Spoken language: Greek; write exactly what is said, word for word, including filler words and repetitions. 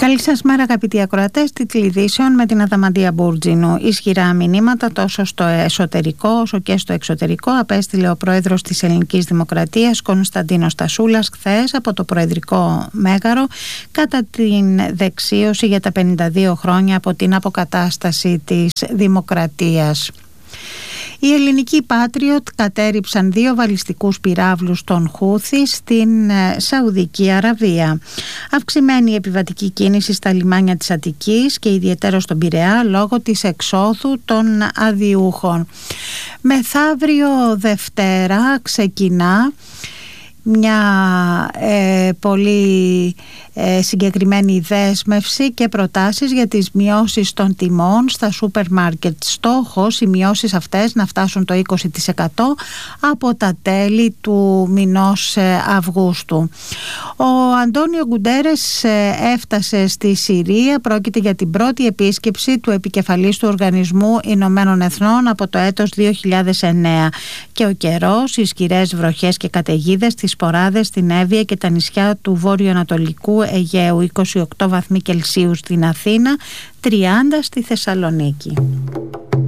Καλή σας μέρα, αγαπητοί ακροατές. Τίτλοι ειδήσεων με την Αδαμαντία Μπούρτζινου. Ισχυρά μηνύματα τόσο στο εσωτερικό όσο και στο εξωτερικό απέστειλε ο πρόεδρος της Ελληνικής Δημοκρατίας Κωνσταντίνος Τασούλας χθες από το Προεδρικό Μέγαρο κατά την δεξίωση για τα πενήντα δύο χρόνια από την αποκατάσταση της δημοκρατίας. Οι ελληνικοί Patriot κατέριψαν δύο βαλιστικούς πυράβλους των Χούθι στην Σαουδική Αραβία. Αυξημένη επιβατική κίνηση στα λιμάνια της Αττικής και ιδιαίτερα στον Πειραιά λόγω της εξόδου των αδειούχων. Μεθαύριο Δευτέρα ξεκινά μια ε, πολύ ε, συγκεκριμένη δέσμευση και προτάσεις για τις μειώσεις των τιμών στα σούπερ μάρκετ. Στόχος οι μειώσεις αυτές να φτάσουν το είκοσι τοις εκατό από τα τέλη του μηνός ε, Αυγούστου. Ο Αντώνιο Γκουντέρες ε, έφτασε στη Συρία. Πρόκειται για την πρώτη επίσκεψη του επικεφαλής του Οργανισμού Ηνωμένων Εθνών από το έτος δύο χιλιάδες εννέα. Και ο καιρός, οι ισχυρές βροχές και καταιγίδες στις σποράδες στην Εύβοια και τα νησιά του βόρειο-ανατολικού Αιγαίου, είκοσι οκτώ βαθμοί Κελσίου στην Αθήνα, τριάντα στη Θεσσαλονίκη.